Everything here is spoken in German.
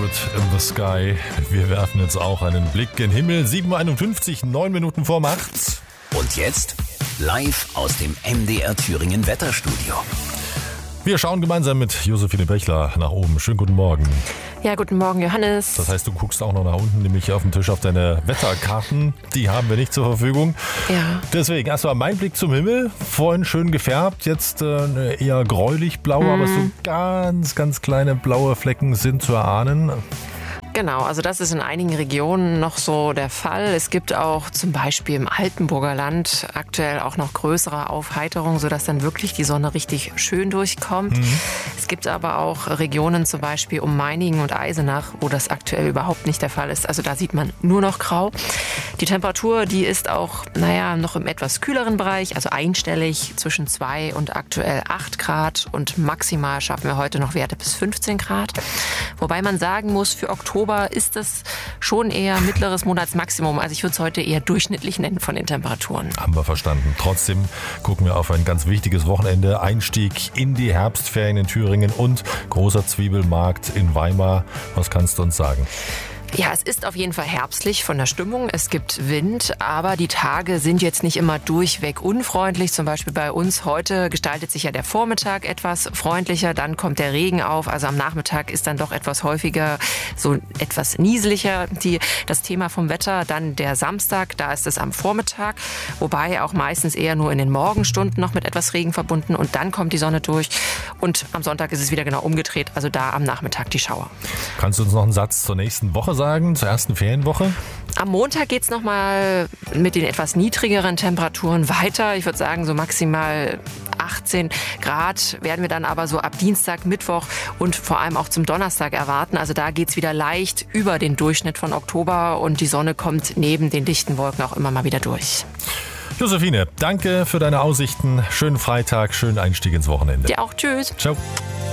Bird in the Sky. Wir werfen jetzt auch einen Blick in den Himmel. 7:51 Uhr, 9 Minuten vor 8. Und jetzt live aus dem MDR Thüringen Wetterstudio. Wir schauen gemeinsam mit Josephine Bechler nach oben. Schönen guten Morgen. Ja, guten Morgen, Johannes. Das heißt, du guckst auch noch nach unten, nämlich auf dem Tisch auf deine Wetterkarten. Die haben wir nicht zur Verfügung. Ja. Deswegen erstmal mein Blick zum Himmel. Vorhin schön gefärbt, jetzt eher gräulich-blau, aber so ganz kleine blaue Flecken sind zu erahnen. Genau, also das ist in einigen Regionen noch so der Fall. Es gibt auch zum Beispiel im Altenburger Land aktuell auch noch größere Aufheiterung, sodass dann wirklich die Sonne richtig schön durchkommt. Es gibt aber auch Regionen zum Beispiel um Meiningen und Eisenach, wo das aktuell überhaupt nicht der Fall ist. Also da sieht man nur noch grau. Die Temperatur, die ist auch, noch im etwas kühleren Bereich, also einstellig zwischen 2 und aktuell 8 Grad und maximal schaffen wir heute noch Werte bis 15 Grad. Wobei man sagen muss, für Oktober ist das schon eher mittleres Monatsmaximum. Also ich würde es heute eher durchschnittlich nennen von den Temperaturen. Haben wir verstanden. Trotzdem gucken wir auf ein ganz wichtiges Wochenende. Einstieg in die Herbstferien in Thüringen und großer Zwiebelmarkt in Weimar. Was kannst du uns sagen? Ja, es ist auf jeden Fall herbstlich von der Stimmung. Es gibt Wind, aber die Tage sind jetzt nicht immer durchweg unfreundlich. Zum Beispiel bei uns heute gestaltet sich ja der Vormittag etwas freundlicher, dann kommt der Regen auf. Also am Nachmittag ist dann doch etwas häufiger so etwas nieseliger das Thema vom Wetter. Dann der Samstag, da ist es am Vormittag, wobei auch meistens eher nur in den Morgenstunden noch mit etwas Regen verbunden. Und dann kommt die Sonne durch und am Sonntag ist es wieder genau umgedreht, also da am Nachmittag die Schauer. Kannst du uns noch einen Satz zur nächsten Woche sagen, zur ersten Ferienwoche? Am Montag geht's nochmal mit den etwas niedrigeren Temperaturen weiter. Ich würde sagen, so maximal 18 Grad werden wir dann aber so ab Dienstag, Mittwoch und vor allem auch zum Donnerstag erwarten. Also da geht's wieder leicht über den Durchschnitt von Oktober und die Sonne kommt neben den dichten Wolken auch immer mal wieder durch. Josephine, danke für deine Aussichten. Schönen Freitag, schönen Einstieg ins Wochenende. Dir auch. Tschüss. Ciao.